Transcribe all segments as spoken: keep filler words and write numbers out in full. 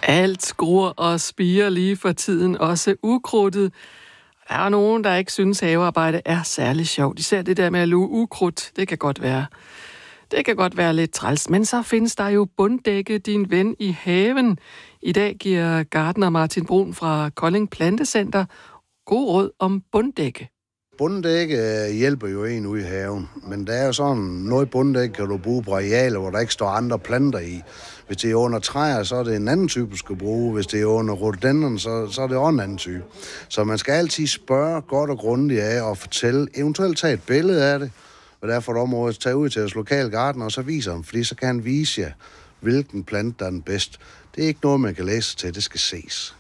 Alt gror og spirer lige for tiden, også ukrudtet. Der er nogen, der ikke synes, havearbejde er særlig sjovt. Især det der med at luge ukrudt, det kan godt være. Det kan godt være lidt træls, men så findes der jo Bunddække, din ven i haven. I dag giver gartner Martin Brun fra Kolding Plantecenter god råd om bunddække. Bunddække hjælper jo en ude i haven, men der er jo sådan, noget bunddække kan du bruge på arealer, hvor der ikke står andre planter i. Hvis det er under træer, så er det en anden type, du skal bruge. Hvis det er under rhododendron, så, så er det også en anden type. Så man skal altid spørge godt og grundigt af og fortælle, eventuelt tage et billede af det, og derfor et område, tage ud til vores lokale gartner, og så viser ham, fordi så kan han vise jer, hvilken plante der er den bedst. Det er ikke noget, man kan læse til, det skal ses.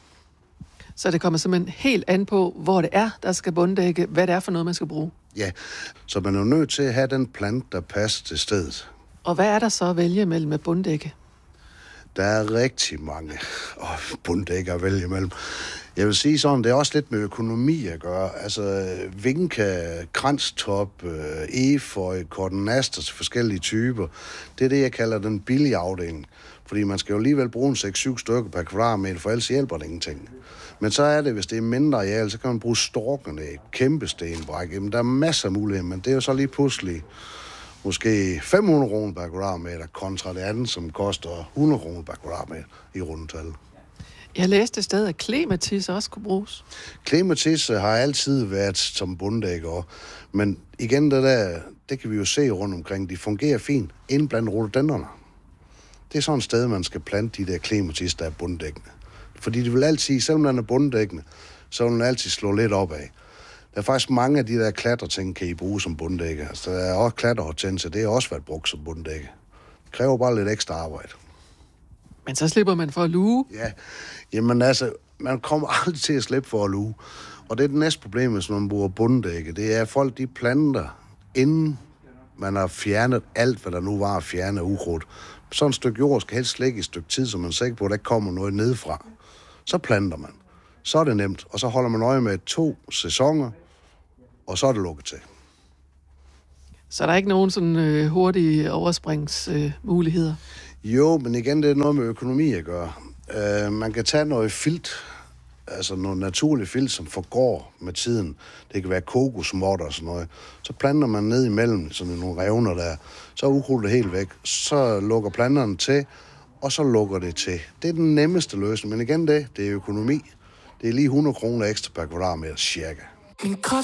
Så det kommer simpelthen helt an på, hvor det er, der skal bunddække, hvad det er for noget, man skal bruge. Ja, så man er jo nødt til at have den plante, der passer til stedet. Og hvad er der så at vælge mellem med bunddække? Der er rigtig mange oh, bunddækker at vælge imellem. Jeg vil sige sådan, det er også lidt med økonomi at gøre. Altså vinka, kranstop, efeu, kordenaster til forskellige typer. Det er det, jeg kalder den billige afdeling. Fordi man skal jo alligevel bruge en seks syv stykker per kvadratmeter, for ellers hjælper det ingenting. Men så er det, hvis det er mindre areal, så kan man bruge storkerne, kæmpe stenbræk. Jamen, der er masser af muligheder, men det er jo så lige pludselig måske fem hundrede kroner per kvadratmeter, kontra det andet, som koster hundrede kroner per kvadratmeter i rundetal. Jeg læste et sted, at klematis også kunne bruges. Klematis har altid været som bunddækker, men igen, det der, det kan vi jo se rundt omkring, de fungerer fint inden blandt rhododendrerne. Det er sådan et sted, man skal plante de der klematis, der er bunddækkende. Fordi de vil altid, selvom den er bunddækkende, så vil den altid slå lidt opad. Der er faktisk mange af de der klatreting, kan I bruge som bunddække. Altså, der er også klatrehortenser, det har også været brugt som bunddække. Det kræver bare lidt ekstra arbejde. Men så slipper man for at luge. Ja, jamen altså, man kommer aldrig til at slippe for at luge. Og det er det næste problem, hvis man bruger bunddække. Det er, at folk de planter, inden man har fjernet alt, hvad der nu var at fjerne ukrudt. Sådan et stykke jord skal helst ligge i et stykke tid, så man er sikker på, at der ikke kommer noget nedefra. Så planter man. Så er det nemt, og så holder man øje med to sæsoner, og så er det lukket til. Så der er ikke nogen sådan øh, hurtige overspringsmuligheder? Øh, jo, men igen, det er noget med økonomi at gøre. Uh, man kan tage noget filt, altså noget naturligt filt, som forgår med tiden. Det kan være kokosmåtter og sådan noget. Så planter man ned imellem sådan nogle revner der. Så er ukrudtet helt væk. Så lukker planterne til, og så lukker det til. Det er den nemmeste løsning. Men igen det, det er økonomi. Det er lige hundrede kroner ekstra per kvadratmeter, cirka.